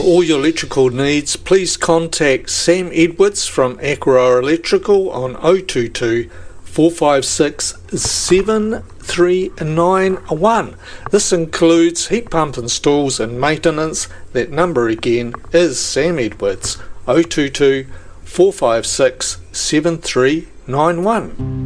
all your electrical needs, please contact Sam Edwards from Aqua Electrical on 022 456 7391. This includes heat pump installs and maintenance. That number again is Sam Edwards, 022 456 7391.